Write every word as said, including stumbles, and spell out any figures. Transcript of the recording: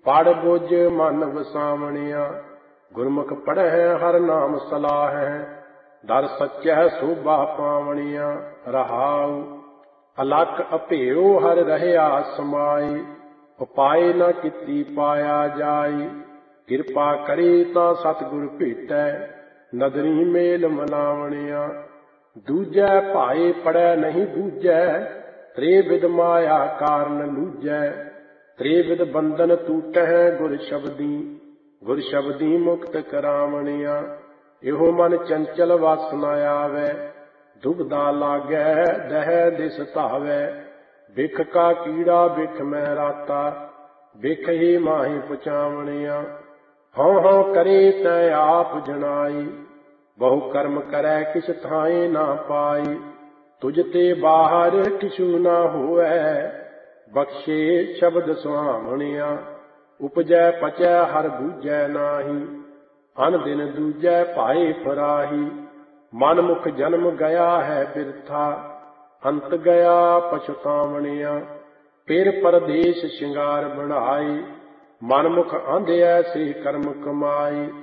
ਪੜ ਬੁਝ ਮਨ ਵਸਾਵਣਿਆ, ਗੁਰਮੁਖ ਪੜ੍ਹੈ ਹਰ ਨਾਮ ਸਲਾਹੈ। ਦਰ ਸੱਚੈ ਸੋਭਾ ਪਾਵਣੀਆਂ, ਰਹਾਉ ਅਲਖ ਅਭੇਉ ਹਰ ਰਹਿਆ ਸਮਾਈ। ਉਪਾਏ ਨ ਕੀਤੀ ਪਾਇਆ ਜਾਈ, ਕਿਰਪਾ ਕਰੀ ਤਾਂ ਸਤਿਗੁਰ ਭੇਟੈ। ਨਦਰੀ ਮੇਲ ਮਲਾਵਣਿਆ, ਦੂਜੈ ਭਾਏ ਪੜੈ ਨਹੀਂ ਬੂਝੈ। ਤ੍ਰਿਵਿਧ ਮਾਇਆ ਕਾਰਨ ਲੂਝੈ, ਤ੍ਰਿਵਿਧ ਬੰਧਨ ਟੂਟਹਿ ਗੁਰ ਸ਼ਬਦੀ। ਗੁਰ ਸ਼ਬਦੀ ਮੁਕਤ ਕਰਾਵਣਿਆ, ਇਹੋ ਮਨ ਚੰਚਲ ਵਸ ਨ ਆਵੈ। ਦੁਬਦਾ ਲਾਗੈ ਦਹਿ ਦਿਸ ਧਾਵੈ, ਬਿਖ ਕਾ ਕੀੜਾ ਬਿਖ ਮੈਂ ਰਾਤਾ। ਬਿਖ ਹੀ ਮਾਹੀ ਪਹੁੰਚਾਵਣਿਆ, ਹਉ ਹਉ ਕਰੇ ਤੈ ਆਪ ਜਣਾਈ। ਬਹੁ ਕਰਮ ਕਰੈ ਕਿਛ ਥਾਏ ਨਾ ਪਾਈ, ਤੁਝ ਤੇ ਬਾਹਰ ਕਿਛੂ ਨਾ ਹੋਵੈ। ਬਖਸ਼ੇ ਸ਼ਬਦ ਸੁਹਾਵਣਿਆ, ਉਪਜੈ ਪਚੈ ਹਰ ਬੂਝੈ ਨਾਹੀ। ਅਨ ਦਿਨ ਦੂਜੈ ਭਾਏ ਫਰਾਹੀ, ਮਨ ਮੁਖ ਜਨਮ ਗਿਆ ਹੈ ਬਿਰਥਾ। ਅੰਤ ਗਿਆ ਪਛਤਾਵਣਿਆ, ਫਿਰ ਪਰਦੇਸ ਸ਼ਿੰਗਾਰ ਬਣਾਈ। ਮਨ ਮੁਖ ਆਂਧਿਐ ਸੇ ਕਰਮ ਕਮਾਈ।